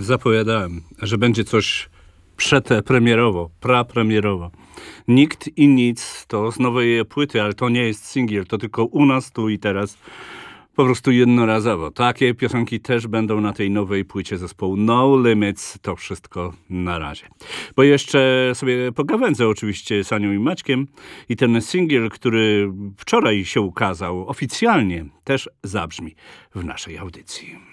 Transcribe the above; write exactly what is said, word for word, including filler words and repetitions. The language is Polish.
Zapowiadałem, że będzie coś przedpremierowo, prapremierowo. Nikt i nic to z nowej płyty, ale to nie jest singiel, to tylko u nas, tu i teraz. Po prostu jednorazowo. Takie piosenki też będą na tej nowej płycie zespołu No Limits. To wszystko na razie. Bo jeszcze sobie pogawędzę oczywiście z Anią i Maćkiem i ten singiel, który wczoraj się ukazał oficjalnie, też zabrzmi w naszej audycji.